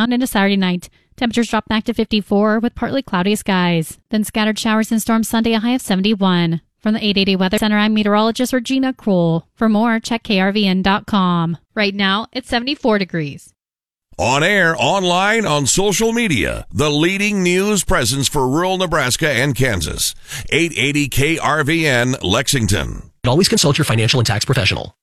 now and into Saturday night. Temperatures drop back to 54 with partly cloudy skies. Then scattered showers and storms Sunday, a high of 71. From the 880 Weather Center, I'm meteorologist Regina Kroll. For more, check krvn.com. Right now, it's 74 degrees. On air, online, on social media, the leading news presence for rural Nebraska and Kansas. 880 KRVN, Lexington. Always consult your financial and tax professional.